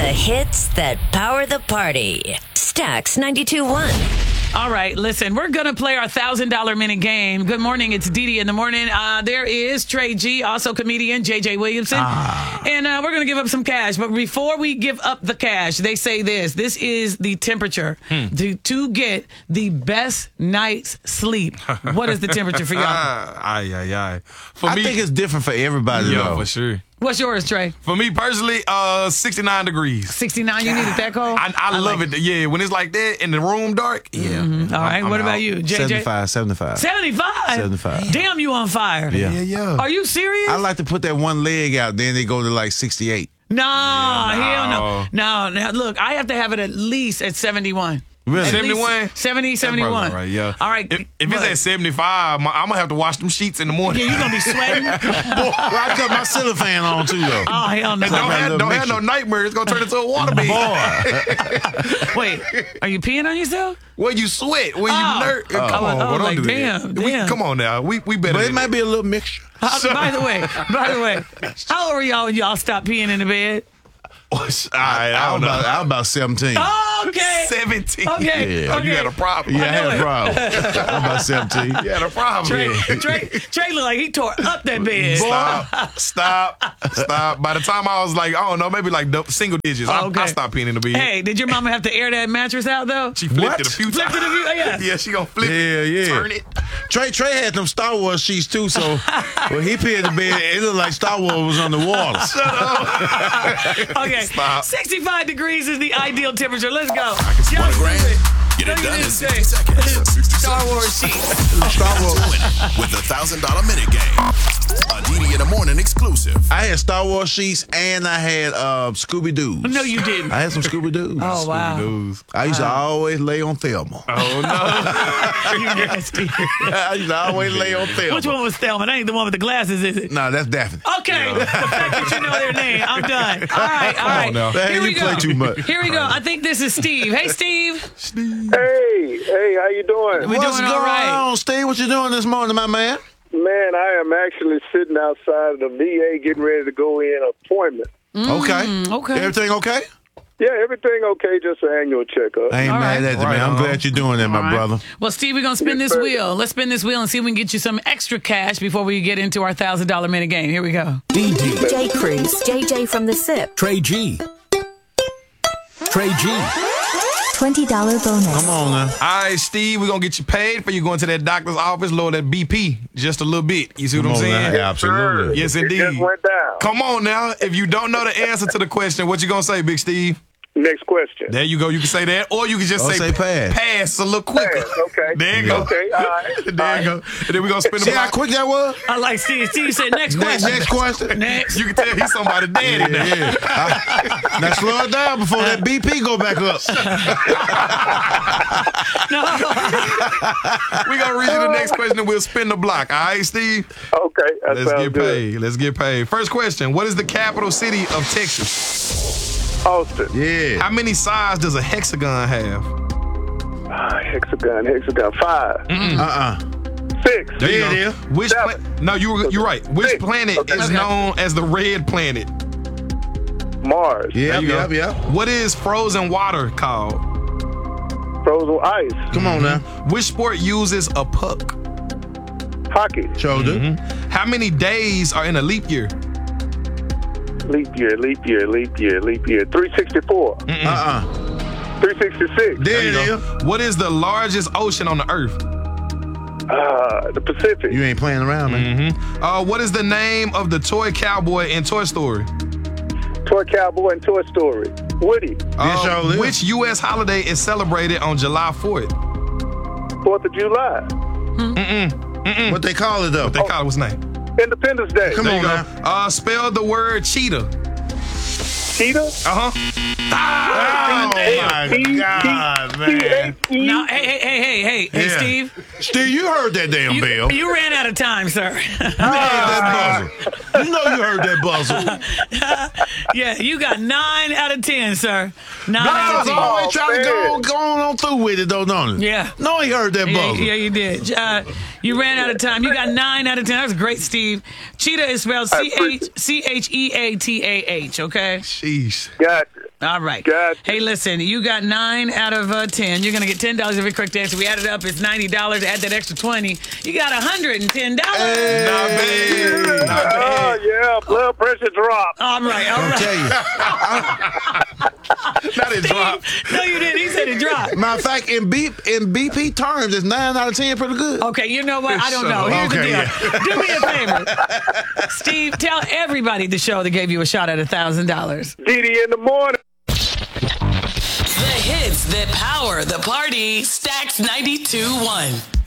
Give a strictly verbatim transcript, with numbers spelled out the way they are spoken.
hits that power the party. Stax ninety-two point one. All right, listen, we're going to play our one thousand dollars minute game. Good morning, it's Dee Dee in the morning. Uh, there is Trey G, also comedian, J J Williamson. Ah. And uh, we're going to give up some cash. But before we give up the cash, they say this. This is the temperature hmm. to, to get the best night's sleep. What is the temperature for y'all? Aye, aye, aye. For I me, think it's different for everybody, yeah, though. for sure. What's yours, Trey? For me personally, uh, sixty-nine degrees. sixty-nine, you need it that cold? I, I, I love like it. it. Yeah, when it's like that in the room dark, yeah. Mm-hmm. All right, I'm, what I'm about out. you, J J? seventy-five, seventy-five. seventy-five? seventy-five. Damn, you on fire. Yeah, yeah, yeah. Are you serious? I like to put that one leg out, then they go to like sixty-eight. No, yeah, hell no. No, now look, I have to have it at least at seventy-one. Really? seventy-one? seventy, seventy-one. Right, yeah. All right. If, if it's at seventy-five, my, I'm going to have to wash them sheets in the morning. Yeah, you're going to be sweating. Boy, I cut my ceiling fan on, too, though. Oh, hell no. And don't have, don't have no nightmare. It's going to turn into a water bed. Boy. Wait, are you peeing on yourself? Well, you sweat. When oh. you nerd. Oh. Come on, oh, bro, don't like, do damn, that. We, damn. come on now. We, we better But it than might that. be a little mixture. Uh, by the way, by the way, how old were y'all when y'all stopped peeing in the bed? All right, I, I, don't was know. about, I was about seventeen. Oh, okay. seventeen. Okay. Yeah. okay. You had a problem. Yeah, I, I had know a it. problem. I'm about seventeen. You had a problem. Trey, Yeah. Trey, Trey looked like he tore up that bed. Stop, stop, stop. By the time I was like, I don't know, maybe like double, single digits, I, Okay. I stopped peeing in the bed. Hey, did your mama have to air that mattress out, though? She flipped What? it a few Flipped times. it a few- yeah. yeah, she gonna flip Yeah, it, yeah. turn it. Trey Trey had them Star Wars sheets, too, so when he peed in the bed, it looked like Star Wars was on the water. Okay, Stop. sixty-five degrees is the ideal temperature. Let's go. One grand. Get Look it at done in this sixty thing. seconds. Star Wars sheet. Star Wars. With the one thousand dollars minute game. A D D in the morning exclusive. I had Star Wars sheets and I had uh, Scooby-Doo's. No, you didn't. I had some Scooby-Doo's. Oh, wow. News. I used to always lay on Thelma. Oh no. You nasty. I used to always lay on Thelma. Which one was Thelma? That ain't the one with the glasses, is it? No, that's Daphne. Okay, the fact that you know their name, I'm done. All right, all right. now. Man, Here we you go. play too much. Here we go. I think this is Steve. Hey, Steve. Hey, hey, how you doing? We What's doing going all right. on, Steve? What you doing this morning, my man? Man, I am actually sitting outside of the V A getting ready to go in an appointment. okay. okay. Everything okay? Yeah, everything okay, just an annual checkup. I ain't All mad right. at you, Right man. I'm on. glad you're doing that, my All right. brother. Well, Steve, we're going to spin Yes, this sir. wheel. Let's spin this wheel and see if we can get you some extra cash before we get into our one thousand dollars minute game. Here we go. D D, J Cruz, J J from the S I P. Trey G. Trey G. twenty dollars bonus. Come on now. All right, Steve, we're gonna get you paid for you going to that doctor's office, lower that B P just a little bit. You see what Come I'm on saying? now. Yeah, absolutely. Yes, It indeed. just went down. Come on now. If you don't know the answer to the question, what you gonna say, Big Steve? Next question. There you go. You can say that, or you can just Or say, say pass. Pass a little quicker. Pass, okay. There you go. Okay, all right. There you go. And then we're gonna spin the See how block. quick that was? I like Steve. Steve said next Next, question. next question. Next. You can tell he's somebody daddy now. Yeah. I- now slow it down before that B P go back up. We're gonna read you the next question and we'll spin the block. All right, Steve? Okay, that Let's sounds get good. paid. Let's get paid. First question. What is the capital city of Texas? Austin. Yeah. How many sides does a hexagon have? Ah, hexagon, hexagon. Five. Uh-uh. Six. There you Yeah, go. it is. Which Seven. pla- no, you you're right. Which Six. planet Okay. is Okay. known as the red planet? Mars. Yep, There you go. yep, yep. What is frozen water called? Frozen ice. Come on now. Which sport uses a puck? Hockey. Shoulder. How many days are in a leap year? Leap year, leap year, leap year, leap year. three sixty-four. Uh-uh. three sixty-six. There you it go. is. What is the largest ocean on the earth? Uh, the Pacific. You ain't playing around, man. Uh, what is the name of the toy cowboy in Toy Story? Toy Cowboy and Toy Story. Woody. Uh, sure is. which U S holiday is celebrated on July fourth? Fourth of July. What they call it, though? They call it what's name? Independence Day. Come There on you go. now. Uh, spell the word cheetah. Cheetah. Uh huh. Oh, my God, man. No, hey, hey, hey, hey, hey, hey, Yeah. Steve. Steve, you heard that damn You, bell. you ran out of time, sir. You heard that buzzer. You know you heard that buzzer. Yeah, you got nine out of ten, sir. Nine out I of was ten. always trying to man. go, go on, on through with it, though, don't it? Yeah. No, he heard that Yeah, buzzer. yeah, you did. Uh, you ran out of time. You got nine out of ten. That was great, Steve. Cheetah is spelled C H C H E A T A H. Okay. Sheesh. Gotcha. All right. Gotcha. Hey, listen, you got nine out of uh, ten. You're going to get ten dollars every correct answer. We add it up. It's ninety dollars. Add that extra twenty. You got one hundred ten dollars. Hey. Not bad. Not bad. Oh, yeah, blood pressure dropped. All right. All I'll right. tell you. Not it dropped. No, you didn't. He said it dropped. Matter of fact, in B in B P terms, it's nine out of ten pretty good. Okay, you know what? I don't know. Here's Okay, the deal. Do me a favor. Steve, tell everybody the show that gave you a shot at one thousand dollars. Didi in the morning. The hits that power the party. Stacks ninety-two point one.